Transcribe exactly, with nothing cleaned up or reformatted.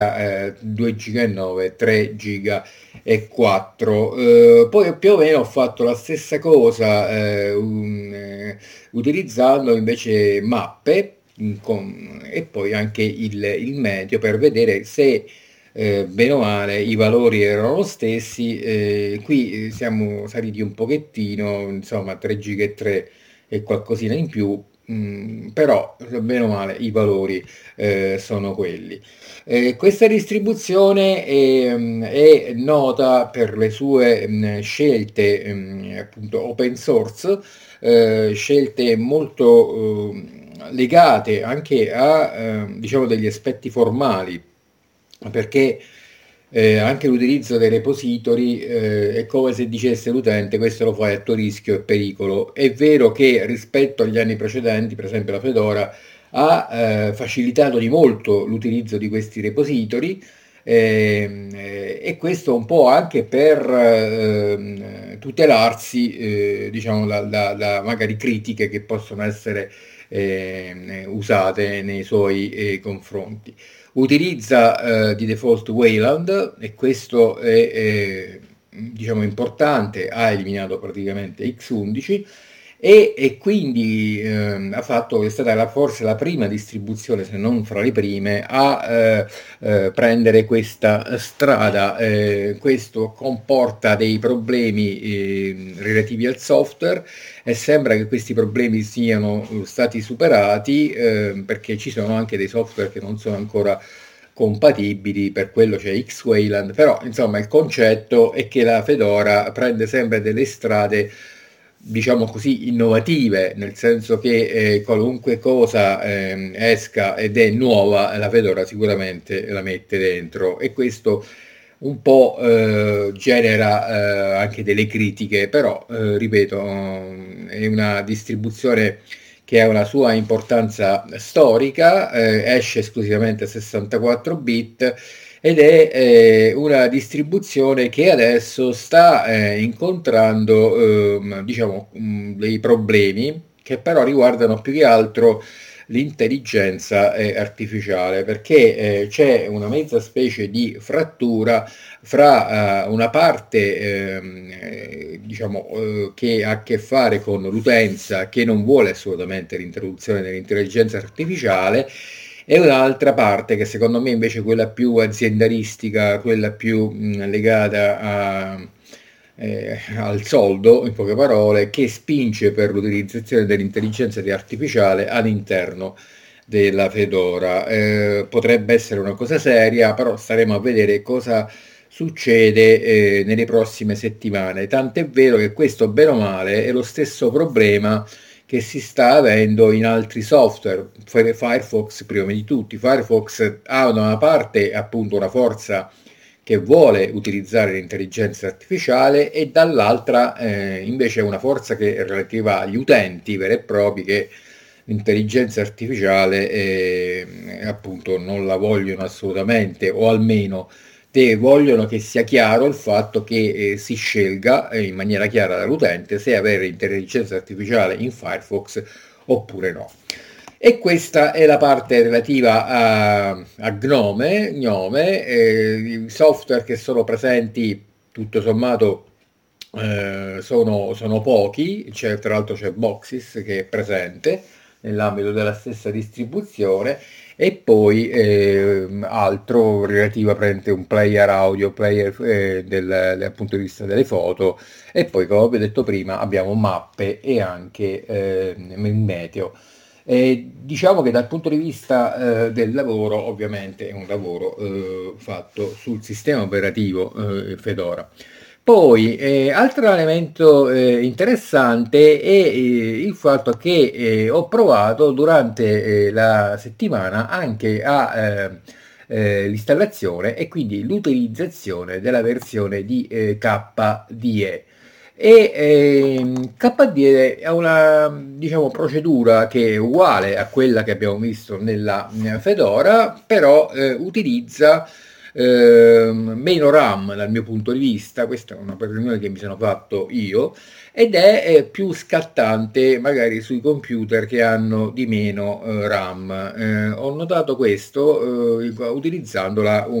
eh, due giga e nove, tre giga e quattro. Eh, poi più o meno ho fatto la stessa cosa eh, un- eh, utilizzando invece mappe mm, con- e poi anche il, il meteo per vedere se eh, bene o male i valori erano lo stessi. Eh, qui eh, siamo saliti un pochettino, insomma tre giga e tre e qualcosina in più, mm, però bene o male i valori eh, sono quelli. Eh, questa distribuzione è, mm, è nota per le sue mm, scelte mm, appunto open source, eh, scelte molto eh, legate anche a eh, diciamo degli aspetti formali, perché eh, anche l'utilizzo dei repository eh, è come se dicesse l'utente questo lo fai a tuo rischio e pericolo. È vero che rispetto agli anni precedenti, per esempio la Fedora ha eh, facilitato di molto l'utilizzo di questi repository, ehm, eh, e questo un po' anche per ehm, tutelarsi eh, diciamo da, da- da magari critiche che possono essere ehm, usate nei suoi eh, confronti. Utilizza eh, di default Wayland e questo è, è, diciamo importante, ha eliminato praticamente X undici e, e quindi ehm, ha fatto, è stata la- forse la prima distribuzione, se non fra le prime, a eh, eh, prendere questa strada. Eh, questo comporta dei problemi eh, relativi al software e sembra che questi problemi siano stati superati eh, perché ci sono anche dei software che non sono ancora compatibili, per quello c'è X-Wayland, però insomma il concetto è che la Fedora prende sempre delle strade diciamo così innovative, nel senso che eh, qualunque cosa ehm, esca ed è nuova, la Fedora sicuramente la mette dentro e questo un po' eh, genera eh, anche delle critiche, però eh, ripeto, mm, è una distribuzione che ha una sua importanza storica, eh, esce esclusivamente a sessantaquattro bit ed è eh, una distribuzione che adesso sta eh, incontrando ehm, diciamo mh, dei problemi che però riguardano più che altro l'intelligenza eh, artificiale, perché eh, c'è una mezza specie di frattura fra eh, una parte ehm, eh, diciamo eh, che ha a che fare con l'utenza che non vuole assolutamente l'introduzione dell'intelligenza artificiale e un'altra parte che secondo me invece è quella più aziendalistica, quella più mh, legata a, eh, al soldo, in poche parole, che spinge per l'utilizzazione dell'intelligenza artificiale all'interno della Fedora. Eh, potrebbe essere una cosa seria, però staremo a vedere cosa succede eh, nelle prossime settimane. Tant'è vero che questo, bene o male, è lo stesso problema che si sta avendo in altri software. Firefox prima di tutti. Firefox ha da una parte appunto una forza che vuole utilizzare l'intelligenza artificiale e dall'altra eh, invece una forza che è relativa agli utenti veri e propri che l'intelligenza artificiale eh, appunto non la vogliono assolutamente o almeno te vogliono che sia chiaro il fatto che eh, si scelga eh, in maniera chiara dall'utente se avere intelligenza artificiale in Firefox oppure no. E questa è la parte relativa a, a Gnome, Gnome eh, i software che sono presenti tutto sommato eh, sono, sono pochi, c'è, tra l'altro c'è Boxys che è presente nell'ambito della stessa distribuzione e poi eh, altro relativamente un player audio, player eh, del, dal punto di vista delle foto e poi come vi ho detto prima abbiamo mappe e anche eh, il meteo. E diciamo che dal punto di vista eh, del lavoro ovviamente è un lavoro eh, fatto sul sistema operativo eh, Fedora. Poi, eh, altro elemento eh, interessante è eh, il fatto che eh, ho provato durante eh, la settimana anche a eh, eh, l'installazione e quindi l'utilizzazione della versione di eh, K D E. E ehm, K D E è una diciamo, procedura che è uguale a quella che abbiamo visto nella, nella Fedora, però eh, utilizza ehm, meno RAM dal mio punto di vista, questa è una previsione che mi sono fatto io, ed è, è più scattante magari sui computer che hanno di meno eh, RAM. Eh, ho notato questo eh, utilizzandola